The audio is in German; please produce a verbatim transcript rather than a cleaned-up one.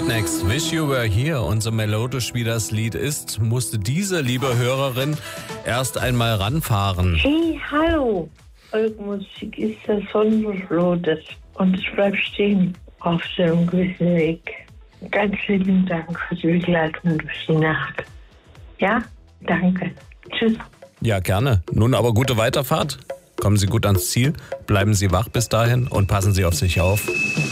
Rednecks, Wish You Were Here. Und so melodisch wie das Lied ist, musste diese liebe Hörerin erst einmal ranfahren. Hey, hallo. Eure Musik ist das Sonnenblutet und ich bleib stehen auf dem gewissen Weg. Ganz vielen Dank für die Begleitung durch die Nacht. Ja, danke. Tschüss. Ja, gerne. Nun aber gute Weiterfahrt. Kommen Sie gut ans Ziel, bleiben Sie wach bis dahin und passen Sie auf sich auf.